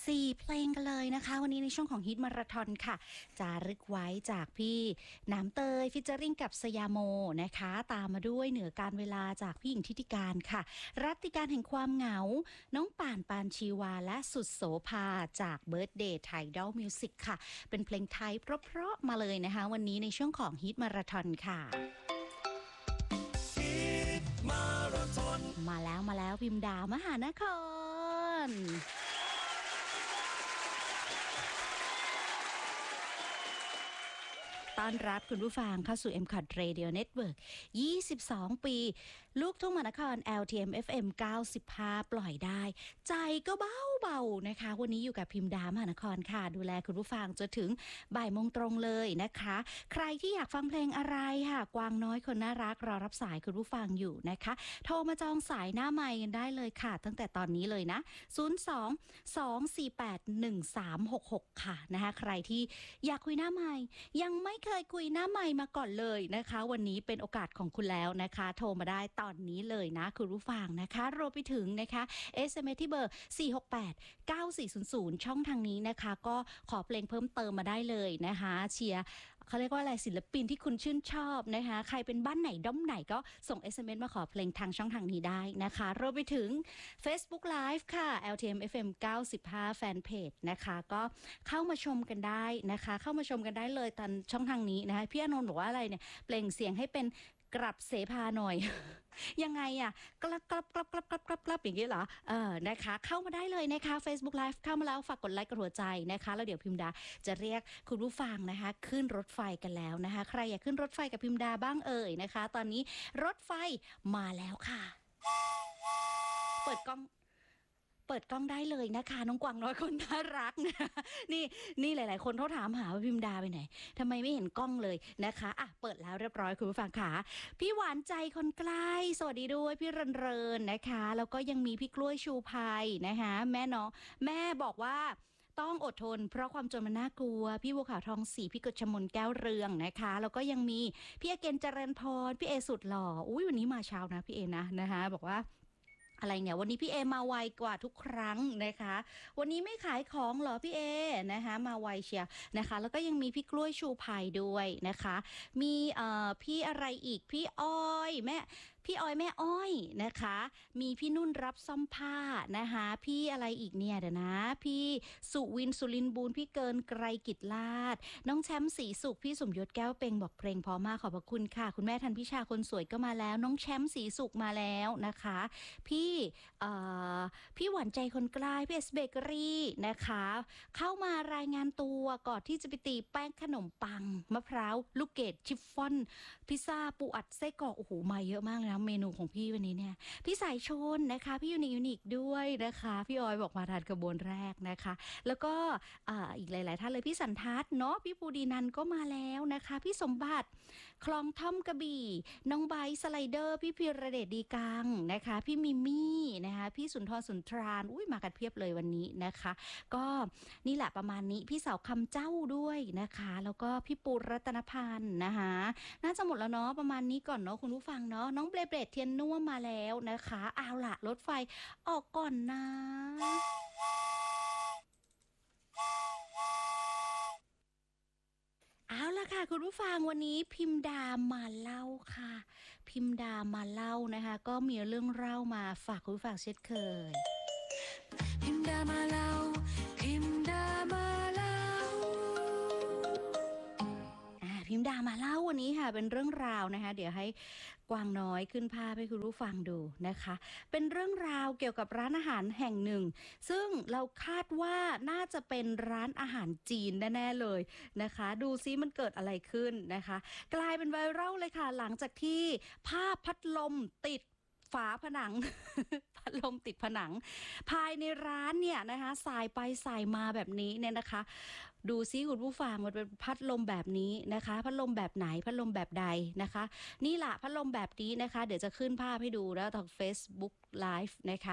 4 เพลงกันเลยนะคะวันนี้ในช่วงของฮิตมาราธอนค่ะจารึกไว้จากพี่น้ำเตยฟิชเจอริงกับสยามโมนะคะตามมาด้วยเหนือการเวลาจากพี่หญิงทิติการค่ะรัตติการแห่งความเหงาน้องป่านปานชีวาและสุดโสภาจากเบิร์ธเดย์ไทดอลมิวสิกค่ะเป็นเพลงไทยเพราะๆมาเลยนะคะวันนี้ในช่วงของฮิตมาราธอนค่ะมาแล้วพิมดามหานครต้อนรับคุณผู้ฟังเข้าสู่ MCOT Radio Network 22 ปี ลูกทุ่งมหานคร LTM FM 95 ปล่อยได้ ใจก็เบาๆนะคะ วันนี้อยู่กับพิมดามหานครค่ะ ดูแลคุณผู้ฟังจนถึงบ่ายโมงตรงเลยนะคะ ใครที่อยากฟังเพลงอะไรค่ะ กวางน้อยคนน่ารักรอรับสายคุณผู้ฟังอยู่นะคะ โทรมาจองสายหน้าไมค์กันได้เลยค่ะ ตั้งแต่ตอนนี้เลยนะ 02-248-1366 ค่ะนะคะ ใครที่อยากคุยหน้าไมค์ยังไม่เคยคุยหน้าไมค์มาก่อนเลยนะคะวันนี้เป็นโอกาสของคุณแล้วนะคะโทรมาได้ตอนนี้เลยนะคุณผู้ฟังนะคะรวมไปถึงนะคะ SMS ที่เบอร์ 468-9400 ช่องทางนี้นะคะก็ขอเพลงเพิ่มเติมมาได้เลยนะคะเชียร์เขาเรียกว่าอะไรศิลปินที่คุณชื่นชอบนะคะใครเป็นบ้านไหนด้อมไหนก็ส่ง SMS มาขอเพลงทางช่องทางนี้ได้นะคะรวมไปถึง Facebook Live ค่ะ LTM FM 95 Fanpage นะคะก็เข้ามาชมกันได้นะคะเข้ามาชมกันได้เลยตอนช่องทางนี้นะคะพี่อานนท์บอกว่าอะไรเนี่ยเปล่งเสียงให้เป็นกลับเสภาหน่อย ยังไงอ่ะกลับอย่างนี้เหรอนะคะเข้ามาได้เลยนะคะ Facebook Live เข้ามาแล้วฝากกดไลค์กดหัวใจนะคะแล้วเดี๋ยวพิมดาจะเรียกคุณผู้ฟังนะคะขึ้นรถไฟกันแล้วนะคะใครอยากขึ้นรถไฟกับพิมดาบ้างเอ่ยนะคะตอนนี้รถไฟมาแล้วค่ะเปิดกล้องได้เลยนะคะน้องกวางน้อยคนน่ารักนะนี่หลายๆคนเขาถามหาว่าพิมดาไปไหนทำไมไม่เห็นกล้องเลยนะคะอ่ะเปิดแล้วเรียบร้อยคุณผู้ฟังค่ะพี่หวานใจคนใกล้สวัสดีด้วยพี่เรินนะคะแล้วก็ยังมีพี่กล้วยชูภัยนะคะแม่บอกว่าต้องอดทนเพราะความจนมันน่ากลัวพี่บัวขาวทองศรีพี่กฤษมนแก้วเรืองนะคะแล้วก็ยังมีพี่อเกณฑ์เจริญพรพี่เอสุดหล่ออุ้ยวันนี้มาเช้านะพี่เอนะคะบอกว่าอะไรเนี่ยวันนี้พี่เอมาไวกว่าทุกครั้งนะคะวันนี้ไม่ขายของเหรอพี่เอนะคะมาไวเชียนะคะแล้วก็ยังมีพี่กล้วยชูภัยด้วยนะคะมีพี่อะไรอีกพี่อ้อยแม่อ้อยนะคะมีพี่นุ่นรับซ่อมผ้านะคะพี่อะไรอีกเนี่ยเดี๋ยวนะพี่สุวินสุรินบูรณ์พี่เกินไกรกิจลาดน้องแชมป์ศรีสุขพี่สมยศแก้วเปงบอกเพลงพอมากขอบพระคุณค่ะคุณแม่ทันพิชาคนสวยก็มาแล้วน้องแชมป์ศรีสุขมาแล้วนะคะพี่หวานใจคนใกล้พี่เอสเบเกอรี่นะคะเข้ามารายงานตัวก่อนที่จะไปตีแป้งขนมปังมะพร้าวลูกเกดชิฟฟ่อนพิซซ่าปูอัดไส้กรอกโอ้โหมาเยอะมากเลยนะเมนูของพี่วันนี้เนี่ยพี่สายชนนะคะพี่ยูนิคด้วยนะคะพี่ออยบอกมาทานกระบวนแรกนะคะแล้วก็อีกหลายๆท่านเลยพี่สันทัศน์เนาะพี่ปูดีนันก็มาแล้วนะคะพี่สมบัติคลองท่อมกระบี่น้องไบสไลเดอร์พี่พีระเดชดีกังนะคะพี่มิมี่นะคะพี่สุนทรสุนทรานอุ้ยมากันเพียบเลยวันนี้นะคะก็นี่แหละประมาณนี้พี่สาวคำเจ้าด้วยนะคะแล้วก็พี่ปูรัตนพันธ์นะคะน่าจะหมดแล้วเนาะประมาณนี้ก่อนเนาะคุณผู้ฟังเนาะน้องเบลเบรดเทียนน่วมมาแล้วนะคะเอาล่ะรถไฟออกก่อนนะเอาล่ะค่ะคุณผู้ฟังวันนี้พิมดามาเล่าค่ะพิมดามาเล่านะคะก็มีเรื่องเล่ามาฝากคุณผู้ฟังเช่นเคยพิมดามาเล่าพิมดามาเล่าพิมดามาเล่าวันนี้ค่ะเป็นเรื่องราวนะคะเดี๋ยวให้กวางน้อยขึ้นภาพให้คุณผู้ฟังดูนะคะเป็นเรื่องราวเกี่ยวกับร้านอาหารแห่งหนึ่งซึ่งเราคาดว่าน่าจะเป็นร้านอาหารจีนแน่ๆเลยนะคะดูซิมันเกิดอะไรขึ้นนะคะกลายเป็นไวรัลเลยค่ะหลังจากที่ภาพพัดลมติดฝาผนัง พัดลมติดผนังภายในร้านเนี่ยนะคะสายไปสายมาแบบนี้เนี่ยนะคะดูซิคุณผู้ฟังมันเป็นพัดลมแบบนี้นะคะพัดลมแบบไหนพัดลมแบบใดนะคะนี่แหละพัดลมแบบนี้นะคะเดี๋ยวจะขึ้นภาพให้ดูแล้วทาง Facebook Live นะคะ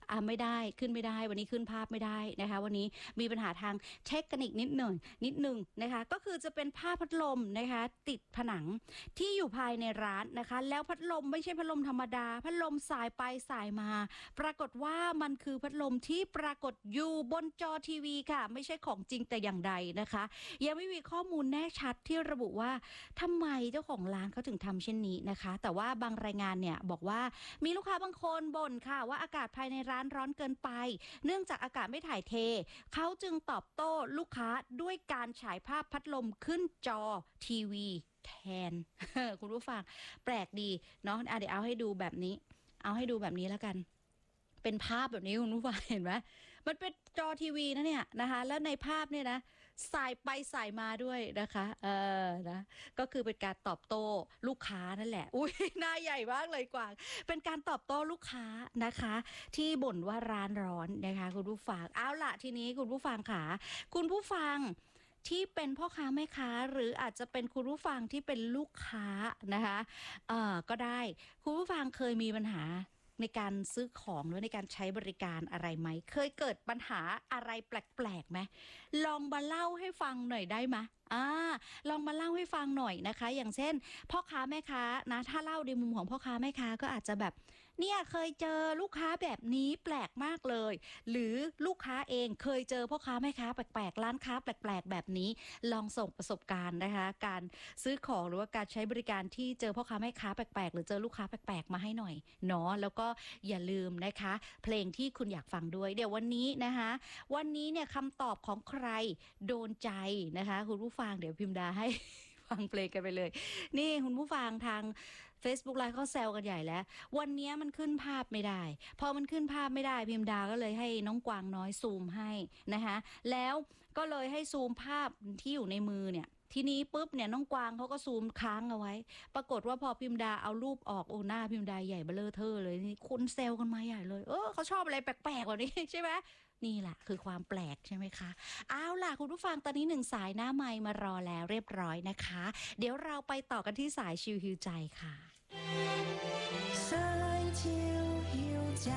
ไม่ได้ขึ้นไม่ได้วันนี้ขึ้นภาพไม่ได้นะคะวันนี้มีปัญหาทางเทคนิคนิดหนึ่งนะคะก็คือจะเป็นผ้าพัดลมนะคะติดผนังที่อยู่ภายในร้านนะคะแล้วพัดลมไม่ใช่พัดลมธรรมดาพัดลมสายไปสายมาปรากฏว่ามันคือพัดลมที่ปรากฏอยู่บนจอทีวีค่ะไม่ใช่ของจริงแต่อย่างใดนะคะยังไม่มีข้อมูลแน่ชัดที่ระบุว่าทำไมเจ้าของร้านเขาถึงทำเช่นนี้นะคะแต่ว่าบางรายงานเนี่ยบอกว่ามีลูกค้าบางคนบ่นค่ะว่าอากาศภายในร้านร้อนเกินไปเนื่องจากอากาศไม่ถ่ายเทเขาจึงตอบโต้ลูกค้าด้วยการฉายภาพพัดลมขึ้นจอทีวีแทน คุณผู้ฟังแปลกดีเนาะเดี๋ยวเอาให้ดูแบบนี้แล้วกันเป็นภาพแบบนี้คุณผู้ฟังเห็นไหมมันเป็นจอทีวีนะเนี่ยนะคะแล้วในภาพเนี่ยนะสายไปสายมาด้วยนะคะนะก็คือเป็นการตอบโต้ลูกค้านั่นแหละอุ้ยหน้าใหญ่มากเลยกว่าเป็นการตอบโต้ลูกค้านะคะที่บ่นว่าร้านร้อนนะคะคุณผู้ฟังเอาล่ะทีนี้คุณผู้ฟังค่ะคุณผู้ฟังที่เป็นพ่อค้าแม่ค้าหรืออาจจะเป็นคุณผู้ฟังที่เป็นลูกค้านะคะก็ได้คุณผู้ฟังเคยมีปัญหาในการซื้อของหรือในการใช้บริการอะไรไหมเคยเกิดปัญหาอะไรแปลกๆไหมลองมาเล่าให้ฟังหน่อยได้ไหมลองมาเล่าให้ฟังหน่อยนะคะอย่างเช่นพ่อค้าแม่ค้านะถ้าเล่าในมุมของพ่อค้าแม่ค้าก็อาจจะแบบเนี่ยเคยเจอลูกค้าแบบนี้แปลกมากเลยหรือลูกค้าเองเคยเจอพ่อค้าแม่ค้าแปลกๆร้านค้าแปลกๆแบบนี้ลองส่งประสบการณ์นะคะการซื้อของหรือว่าการใช้บริการที่เจอพ่อค้าแม่ค้าแปลกๆหรือเจอลูกค้าแปลกๆมาให้หน่อยเนาะแล้วก็อย่าลืมนะคะเพลงที่คุณอยากฟังด้วยเดี๋ยววันนี้นะคะวันนี้เนี่ยคำตอบของใครโดนใจนะคะคุณผู้ฟังเดี๋ยวพิมพ์ดาให้ ฟังเพลงกันไปเลยนี่คุณผู้ฟังทาง Facebook ไลฟ์เขาแซวกันใหญ่แล้ววันนี้มันขึ้นภาพไม่ได้พอมันขึ้นภาพไม่ได้พิมพ์ดาก็เลยให้น้องกวางน้อยซูมให้นะคะแล้วก็เลยให้ซูมภาพที่อยู่ในมือเนี่ยทีนี้ปุ๊บเนี่ยน้องกวางเขาก็ซูมค้างเอาไว้ปรากฏว่าพอพิมพ์ดาเอารูปออกโอ้หน้าพิมพ์ดาใหญ่เบ้อเร่อเทอเลยนี่คนเซลกันมาใหญ่เลยเขาชอบอะไรแปลกๆกว่านี้ใช่ไหมนี่แหละคือความแปลกใช่ไหมคะเอาล่ะคุณผู้ฟังตอนนี้หนึ่งสายหน้าไมค์มารอแล้วเรียบร้อยนะคะเดี๋ยวเราไปต่อกันที่สายชิวฮิวใจค่ะสายชิวฮิวใจ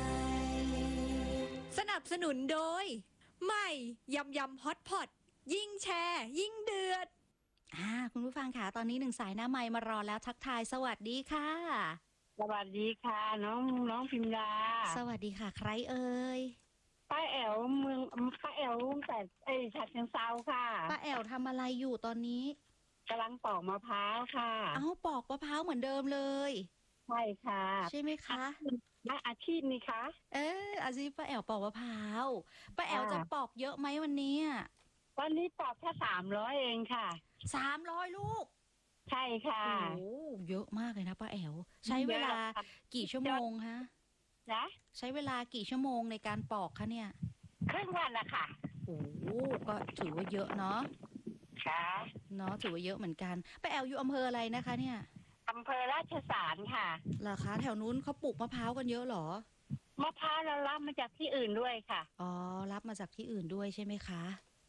สนับสนุนโดยใหม่ยำฮอตพอตยิ่งแชร์ยิ่งเดือดคุณผู้ฟังค่ะตอนนี้หนึ่งสายหน้าไมค์มารอแล้วทักทายสวัสดีค่ะสวัสดีค่ะน้องพิมดาสวัสดีค่ะใครเอ่ยป้าแอ๋วป้าแอ๋วแต่ฉะเชิงเทราค่ะป้าแอ๋วทำอะไรอยู่ตอนนี้กำลังปอกมะพร้าวค่ะปอกมะพร้าวเหมือนเดิมเลยใช่ค่ะใช่ไหมคะอาชีพนี้คะอาชีพป้าแอ๋วปอกมะพร้าวป้าแอ๋วจะปอกเยอะไหมวันนี้วันนี้ปอกแค่300เองค่ะ 300ลูกใช่ค่ะโอ้เยอะมากเลยนะป้าแอ๋วใช้เวลากี่ชั่วโมงฮะนะใช้เวลากี่ชั่วโมงในการปอกคะเนี่ยครึ่งวันละค่ะโอ้ก็ถือว่าเยอะเนาะค่ะเนาะถือว่าเยอะเหมือนกันป้าแอ๋วอยู่อำเภออะไรนะคะเนี่ยอำเภอราชสารค่ะเหรอคะแถวนู้นเขาปลูกมะพร้าวกันเยอะเหรอมะพร้าวเรารับมาจากที่อื่นด้วยค่ะรับมาจากที่อื่นด้วยใช่ไหมคะ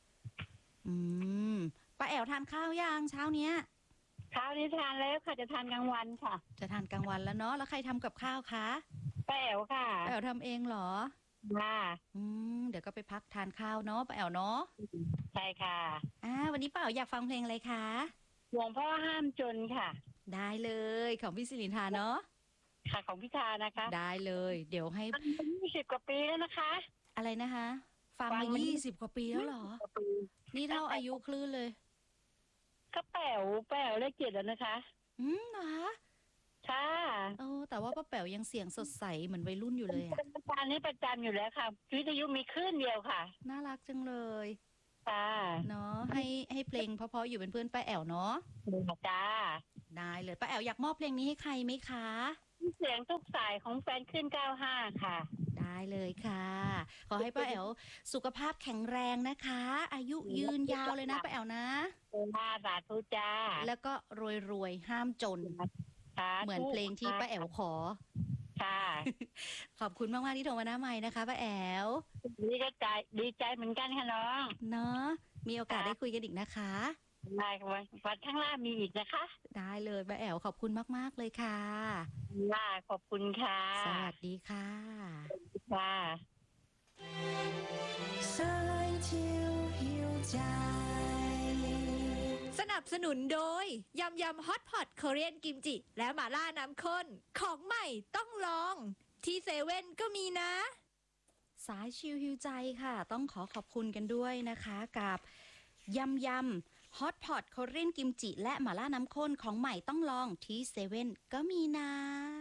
ป้าแอ๋วทานข้าวยังเช้าเนี้ยเช้านี้ทานแล้วค่ะจะทานกลางวันค่ะจะทานกลางวันแล้วเนาะแล้วใครทำกับข้าวคะป้าแอ๋วค่ะป้าแอ๋วทำเองเหรอค่ะเดี๋ยวก็ไปพักทานข้าวเนาะป้าแอ๋วเนาะใช่ค่ะวันนี้ป้าแอ๋วอยากฟังเพลงอะไรคะหลวงพ่อห้ามจนค่ะได้เลยของพี่สิรินทาเนาะค่ะของพิธานะคะได้เลยเดี๋ยวให้ 20 กว่าปีแล้วนะคะอะไรนะคะฟังมา20 กว่าปีแล้วเหรอนี่เท่าอายุคลื่นเลยก็แป๋วเลข7แล้วนะคะเหรอค่ะแต่ว่าป้าแป๋วยังเสียงสดใสเหมือนวัยรุ่นอยู่เลยเป็นประจำนี่ประจำอยู่แล้วค่ะวิทยุมีคลื่นเดียวค่ะน่ารักจังเลยค่ะเนาะให้เพลงเพราะๆอยู่เป็นเพื่อนป้าแอ๋วเนาะจ้าได้เลยป้าแอ๋วอยากมอบเพลงนี้ให้ใครไหมคะเสียงทุกสายของแฟนขึ้น95ค่ะได้เลยค่ะขอให้ป้าแอ๋วสุขภาพแข็งแรงนะคะอายุยืนยาวเลยนะป้าแอ๋วนะสาธุจ้าแล้วก็รวยๆห้ามจนเหมือนเพลงที่ป้าแอ๋วขอค่ะขอบคุณมากๆที่โทรมาหน้าไมค์นะคะป้าแอ๋วดีใจเหมือนกันค่ะน้องเนาะมีโอกาสได้คุยกันอีกนะคะได้วันข้างหน้ามีอีกนะคะได้เลยป้าแอ๋วขอบคุณมากๆเลยค่ะขอบคุณค่ะสวัสดีค่ะว่าสายเที่ยวหิวใจ สนับสนุนโดยยำยำฮอตพอตเกาหลีกิมจิและหม่าล่าน้ำข้นของใหม่ต้องลอง ที่เซเว่นก็มีนะสายชิลฮิวใจค่ะ ต้องขอบคุณกันด้วยนะคะกับยำฮอตพอตโคเรียนกิมจิและหม่าล่าน้ำข้นของใหม่ต้องลองที่เซเว่นก็มีนะ